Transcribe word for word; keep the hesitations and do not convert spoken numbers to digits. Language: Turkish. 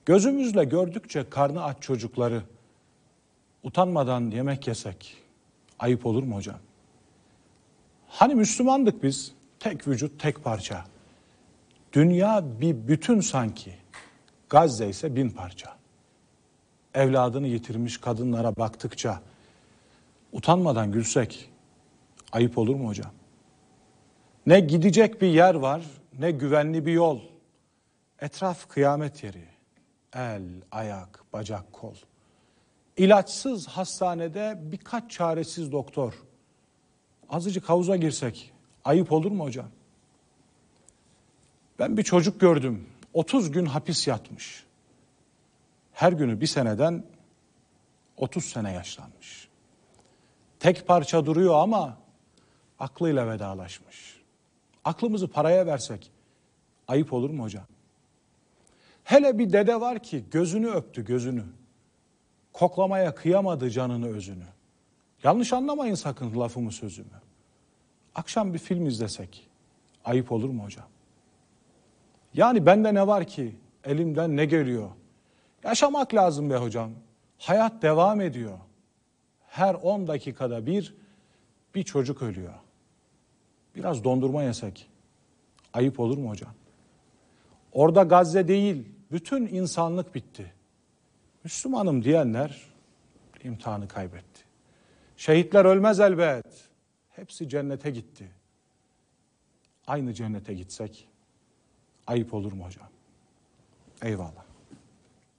Gözümüzle gördükçe karnı aç çocukları utanmadan yemek yesek ayıp olur mu hocam? Hani Müslümandık biz, tek vücut tek parça. Dünya bir bütün sanki, Gazze ise bin parça. Evladını yitirmiş kadınlara baktıkça utanmadan gülsek ayıp olur mu hocam? Ne gidecek bir yer var, ne güvenli bir yol. Etraf kıyamet yeri. El, ayak, bacak, kol. İlaçsız hastanede birkaç çaresiz doktor. Azıcık havuza girsek ayıp olur mu hocam? Ben bir çocuk gördüm. otuz gün hapis yatmış. Her günü bir seneden otuz sene yaşlanmış. Tek parça duruyor ama aklıyla vedalaşmış. Aklımızı paraya versek ayıp olur mu hocam? Hele bir dede var ki gözünü öptü gözünü. Koklamaya kıyamadı canını özünü. Yanlış anlamayın sakın lafımı sözümü. Akşam bir film izlesek ayıp olur mu hocam? Yani bende ne var ki elimden ne geliyor? Yaşamak lazım be hocam. Hayat devam ediyor. Her on dakikada bir bir çocuk ölüyor. Biraz dondurma yesek ayıp olur mu hocam? Orada Gazze değil, bütün insanlık bitti. Müslümanım diyenler imtihanı kaybetti. Şehitler ölmez elbet. Hepsi cennete gitti. Aynı cennete gitsek ayıp olur mu hocam? Eyvallah.